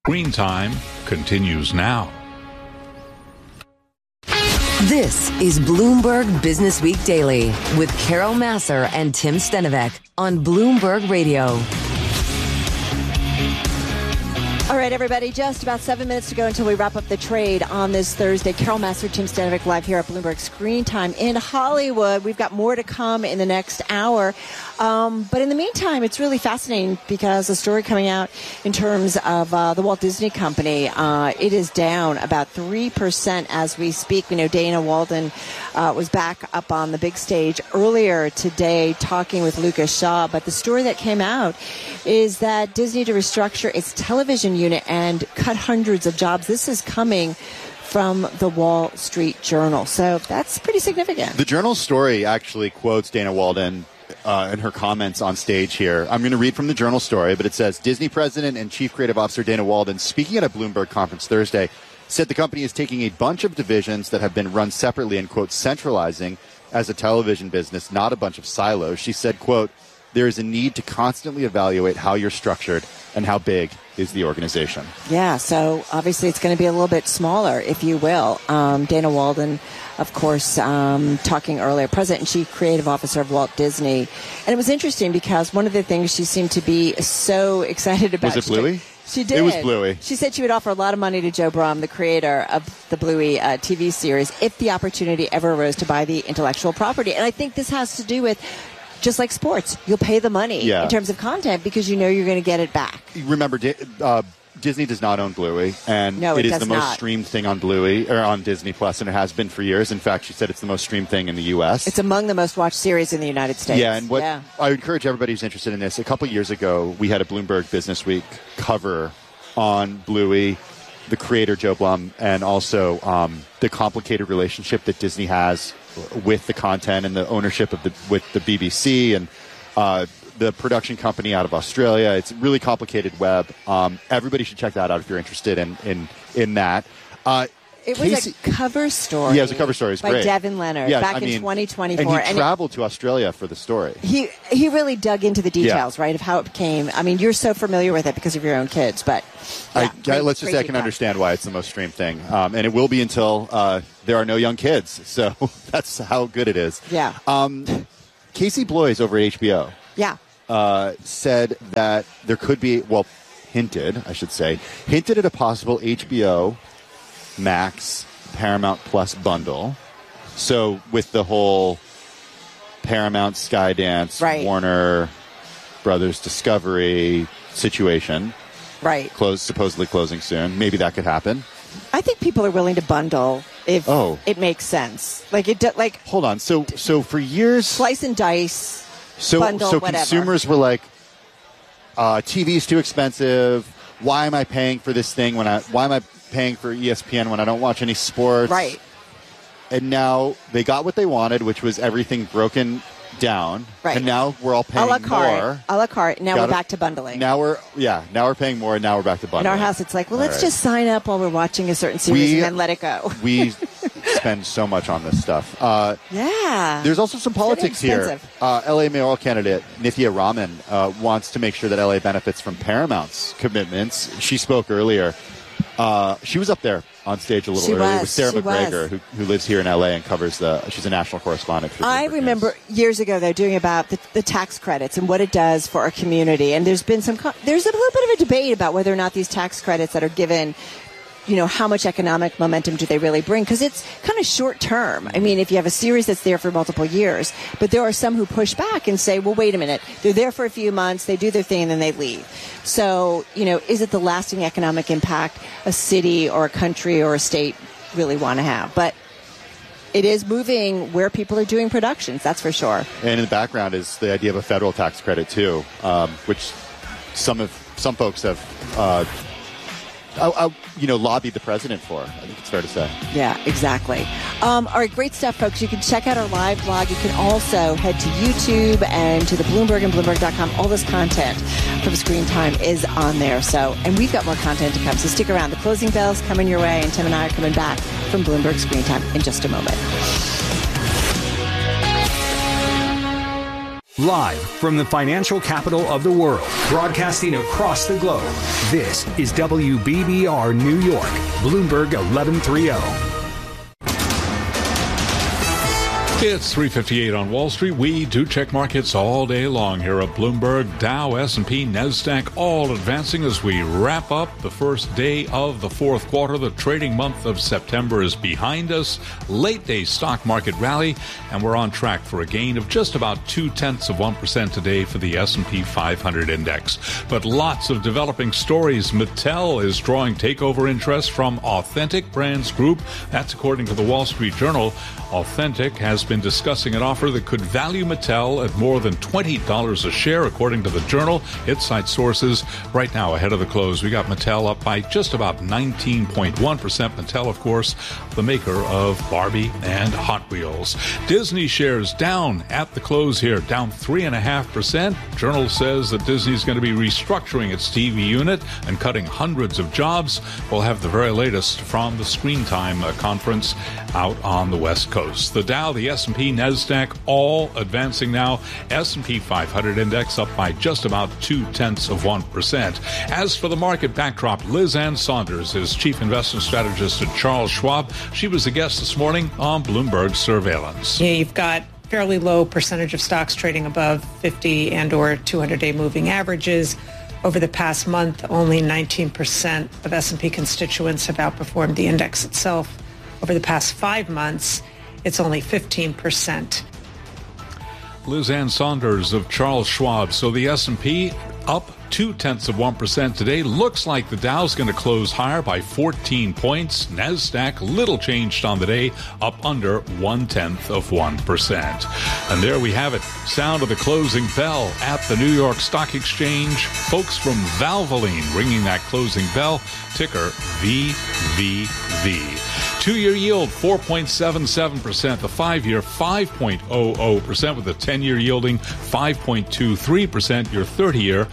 Screen Time continues now. This is Bloomberg Business Week Daily with Carol Massar and Tim Stenovec on Bloomberg Radio. All right, everybody, just about 7 minutes to go until we wrap up the trade on this Thursday. Carol Massar, Tim Stenovec live here at Bloomberg Screen Time in Hollywood. We've got more to come in the next hour. But in the meantime, it's really fascinating because the story coming out in terms of the Walt Disney Company, it is down about 3% as we speak. We know Dana Walden was back up on the big stage earlier today talking with Lucas Shaw. But the story that came out is that Disney to restructure its television unit and cut hundreds of jobs. This is coming from the Wall Street Journal. So that's pretty significant. The Journal story actually quotes Dana Walden in her comments on stage here. I'm going to read from the Journal story, but it says, Disney President and Chief Creative Officer Dana Walden, speaking at a Bloomberg conference Thursday, said the company is taking a bunch of divisions that have been run separately and, quote, centralizing as a television business, not a bunch of silos. She said, quote, there is a need to constantly evaluate how you're structured and how big is the organization. Yeah, so obviously it's going to be a little bit smaller, if you will. Dana Walden, of course, talking earlier, President and Chief Creative Officer of Walt Disney. And it was interesting because one of the things she seemed to be so excited about. Was it Bluey? She did. It was Bluey. She said she would offer a lot of money to Joe Brumm, the creator of the Bluey TV series, if the opportunity ever arose to buy the intellectual property. And I think this has to do with, just like sports, you'll pay the money in terms of content because you know you're going to get it back. Remember, Disney does not own Bluey, and it is the most streamed thing on Bluey or on Disney Plus, and it has been for years. In fact, she said it's the most streamed thing in the U.S. It's among the most watched series in the United States. Yeah, and what I would encourage everybody who's interested in this. A couple years ago, we had a Bloomberg Business Week cover on Bluey, the creator Joe Brumm, and also the complicated relationship that Disney has with the content and the ownership of with the BBC and the production company out of Australia. It's a really complicated web. Everybody should check that out if you're interested in that. It was a cover story. Yeah, it was a cover story. It's by great. Devin Leonard back in 2024. And he traveled to Australia for the story. He really dug into the details, right, of how it became. I mean, you're so familiar with it because of your own kids, but let's just say I can understand why it's the most streamed thing. And it will be until there are no young kids. So that's how good it is. Yeah. Casey Bloys over at HBO said that there could be, hinted at a possible HBO Max Paramount Plus bundle. So with the whole Paramount Skydance, Warner Brothers Discovery situation, supposedly closing soon. Maybe that could happen. I think people are willing to bundle if it makes sense. Hold on. So for years, slice and dice. Bundle, so consumers were like, TV's too expensive. Why am I paying for this thing why am I paying for ESPN when I don't watch any sports? Right. And now they got what they wanted, which was everything broken down. Right. And now we're all paying more. A la carte. Now we're back to bundling. Now we're paying more, and now we're back to bundling. In our house, it's like, let's just sign up while we're watching a certain series and then let it go. We spend so much on this stuff. There's also some politics here. LA mayoral candidate Nithya Raman wants to make sure that LA benefits from Paramount's commitments. She spoke earlier. She was up there on stage a little earlier with Sarah McGregor, who lives here in LA and covers she's a national correspondent. I remember years ago, though, doing about the tax credits and what it does for our community. And there's a little bit of a debate about whether or not these tax credits that are given, how much economic momentum do they really bring? Because it's kind of short term. I mean, if you have a series that's there for multiple years, but there are some who push back and say, well, wait a minute. They're there for a few months, they do their thing, and then they leave. So, is it the lasting economic impact a city or a country or a state really want to have? But it is moving where people are doing productions, that's for sure. And in the background is the idea of a federal tax credit, too, which some folks have lobbied the president for. I think it's fair to say. Yeah, exactly. All right, great stuff, folks. You can check out our live blog. You can also head to YouTube and to the Bloomberg and Bloomberg.com. All this content from Screen Time is on there. And we've got more content to come. So stick around. The closing bell's coming your way, and Tim and I are coming back from Bloomberg Screen Time in just a moment. Live from the financial capital of the world, broadcasting across the globe, this is WBBR New York, Bloomberg 1130. It's 3:58 on Wall Street. We do check markets all day long here at Bloomberg. Dow, S&P, NASDAQ all advancing as we wrap up the first day of the fourth quarter. The trading month of September is behind us. Late day stock market rally, and we're on track for a gain of just about 0.2% today for the S&P 500 index. But lots of developing stories. Mattel is drawing takeover interest from Authentic Brands Group. That's according to the Wall Street Journal. Authentic has been discussing an offer that could value Mattel at more than $20 a share, according to the Journal. It cites sources. Right now, ahead of the close, we got Mattel up by just about 19.1%. Mattel, of course, the maker of Barbie and Hot Wheels. Disney shares down at the close here, down 3.5%. Journal says that Disney's going to be restructuring its TV unit and cutting hundreds of jobs. We'll have the very latest from the Screen Time conference out on the West Coast. The Dow, the S&P, NASDAQ, all advancing now. S&P 500 index up by just about 0.2%. As for the market backdrop, Liz Ann Saunders is chief investment strategist at Charles Schwab. She was a guest this morning on Bloomberg Surveillance. Yeah, you've got fairly low percentage of stocks trading above 50 and or 200-day moving averages. Over the past month, only 19% of S&P constituents have outperformed the index itself. Over the past 5 months, it's only 15%. Liz Ann Saunders of Charles Schwab. So the S&P up 0.2% today. Looks like the Dow's going to close higher by 14 points. NASDAQ, little changed on the day, up under 0.1%. And there we have it. Sound of the closing bell at the New York Stock Exchange. Folks from Valvoline ringing that closing bell. Ticker VVV. 2-year yield, 4.77%. The 5-year, 5.00%, with the 10-year yielding 5.23%. Your 30-year,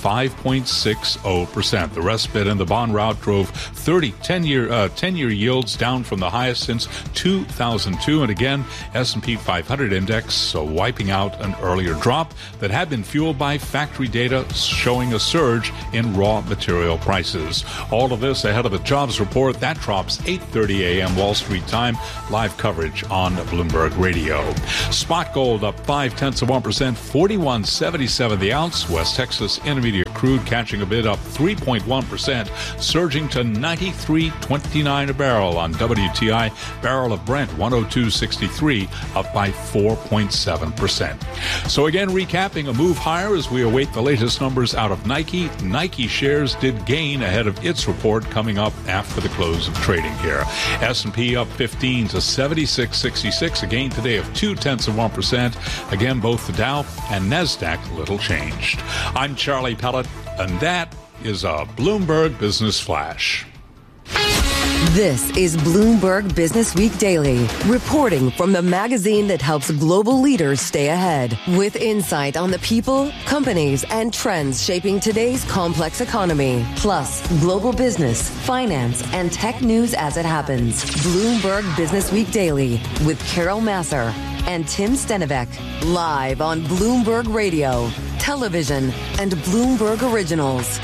5.60%. The respite and the bond route drove 10-year yields down from the highest since 2002. And again, S&P 500 index wiping out an earlier drop that had been fueled by factory data showing a surge in raw material prices. All of this ahead of the jobs report. That drops 8:30 a.m. Wall Street time. Live coverage on Bloomberg Radio. Spot gold up 0.5%, 41.77 the ounce. West Texas Intermediate crude catching a bid up 3.1%, surging to $93.29 a barrel on WTI. Barrel of Brent 102.63, up by 4.7%. So again, recapping a move higher as we await the latest numbers out of Nike. Nike shares did gain ahead of its report coming up after the close of trading here. S&P up 15 to 76.66, a gain today of 0.2%. Again, both the Dow and NASDAQ little changed. I'm Charlie Pellet, and that is a Bloomberg Business Flash. This is Bloomberg Business Week Daily, reporting from the magazine that helps global leaders stay ahead, with insight on the people, companies, and trends shaping today's complex economy, plus global business, finance, and tech news as it happens. Bloomberg Business Week Daily with Carol Massar and Tim Stenivek, live on Bloomberg Radio, television, and Bloomberg Originals.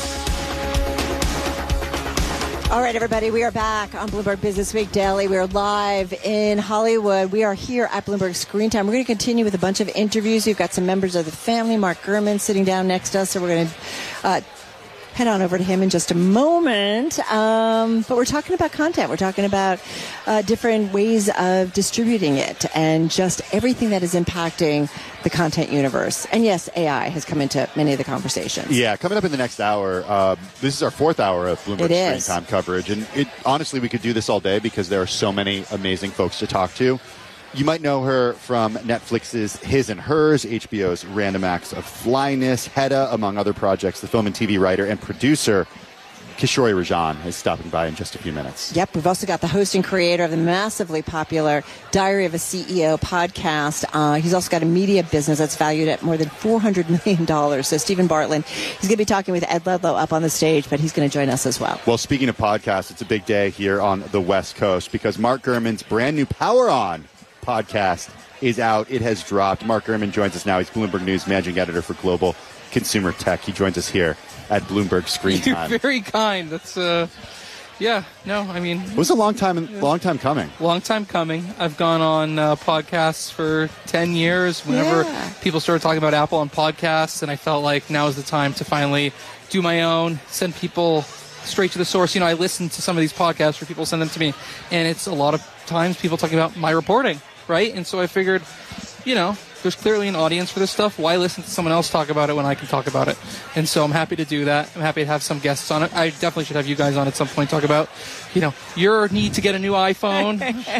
All right, everybody, we are back on Bloomberg Business Week Daily. We are live in Hollywood. We are here at Bloomberg Screen Time. We're going to continue with a bunch of interviews. We've got some members of the family. Mark Gurman sitting down next to us, so we're going to head on over to him in just a moment. But we're talking about content. We're talking about different ways of distributing it and just everything that is impacting the content universe. And yes, AI has come into many of the conversations. Yeah, coming up in the next hour, this is our fourth hour of Bloomberg Screen Time coverage. And honestly, we could do this all day because there are so many amazing folks to talk to. You might know her from Netflix's His and Hers, HBO's Random Acts of Flyness, Hedda, among other projects. The film and TV writer and producer Kishore Rajan is stopping by in just a few minutes. Yep, we've also got the host and creator of the massively popular Diary of a CEO podcast. He's also got a media business that's valued at more than $400 million. So Stephen Bartlett, he's going to be talking with Ed Ludlow up on the stage, but he's going to join us as well. Well, speaking of podcasts, it's a big day here on the West Coast because Mark Gurman's brand new Power On podcast is out. It has dropped. Mark Gurman joins us now. He's Bloomberg News managing editor for Global Consumer Tech. He joins us here at Bloomberg Screen Time. You're very kind. That's it was a long time coming. Long time coming. I've gone on podcasts for 10 years. Whenever people started talking about Apple on podcasts, and I felt like now is the time to finally do my own, send people straight to the source. I listen to some of these podcasts where people send them to me, and it's a lot of times people talking about my reporting, right? And so I figured, there's clearly an audience for this stuff. Why listen to someone else talk about it when I can talk about it? And so I'm happy to do that. I'm happy to have some guests on it. I definitely should have you guys on at some point, talk about, your need to get a new iPhone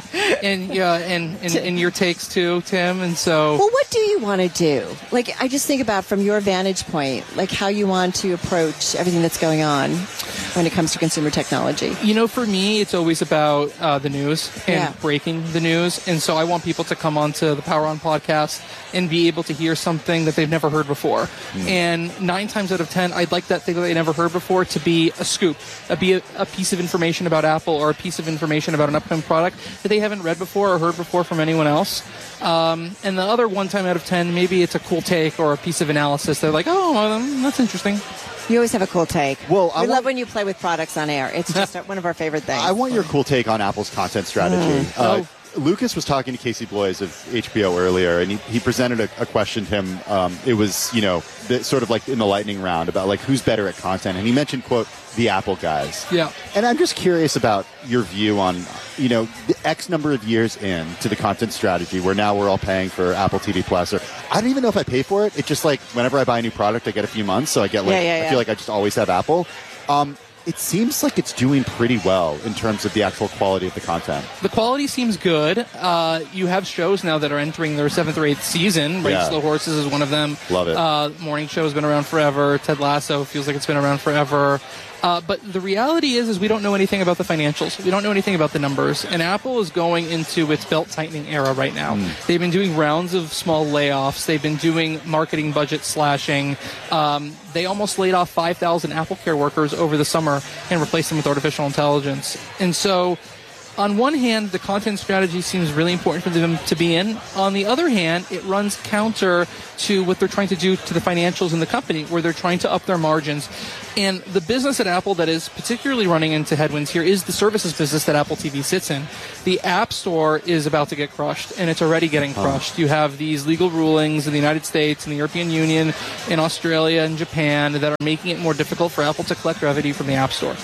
and your takes too, Tim. And so, well, what do you want to do? Like, I just think about from your vantage point, like how you want to approach everything that's going on when it comes to consumer technology. For me, it's always about the news and breaking the news. And so I want people to come onto the Power On podcast and be able to hear something that they've never heard before. And 9 times out of 10, I'd like that thing that they never heard before to be a scoop, be a piece of information about Apple or a piece of information about an upcoming product that they haven't read before or heard before from anyone else. And the other 1 time out of 10, maybe it's a cool take or a piece of analysis. They're like, that's interesting. You always have a cool take. Well, we love when you play with products on air. It's just one of our favorite things. I want your cool take on Apple's content strategy. Lucas was talking to Casey Bloys of HBO earlier, and he presented a question to him. It was, sort of like in the lightning round about like who's better at content, and he mentioned, quote, the Apple guys. Yeah. And I'm just curious about your view on, the X number of years into the content strategy where now we're all paying for Apple TV Plus, or I don't even know if I pay for it. It's just like whenever I buy a new product, I get a few months, so I get I feel like I just always have Apple. It seems like it's doing pretty well in terms of the actual quality of the content. The quality seems good. You have shows now that are entering their 7th or 8th season. Race Slow Horses is one of them. Love it. Morning Show has been around forever. Ted Lasso feels like it's been around forever. But the reality is we don't know anything about the financials. We don't know anything about the numbers. And Apple is going into its belt-tightening era right now. They've been doing rounds of small layoffs. They've been doing marketing budget slashing. They almost laid off 5,000 AppleCare workers over the summer and replaced them with artificial intelligence. And so, on one hand, the content strategy seems really important for them to be in. On the other hand, it runs counter to what they're trying to do to the financials in the company, where they're trying to up their margins. And the business at Apple that is particularly running into headwinds here is the services business that Apple TV sits in. The App Store is about to get crushed, and it's already getting crushed. You have these legal rulings in the United States, in the European Union, in Australia, and Japan that are making it more difficult for Apple to collect revenue from the App Store.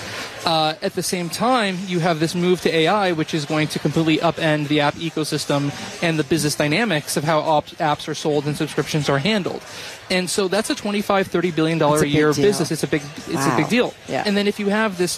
At the same time, you have this move to AI, which is going to completely upend the app ecosystem and the business dynamics of how apps are sold and subscriptions are handled. And so that's a $25-30 billion a year business. It's a big deal. Yeah. And then if you have this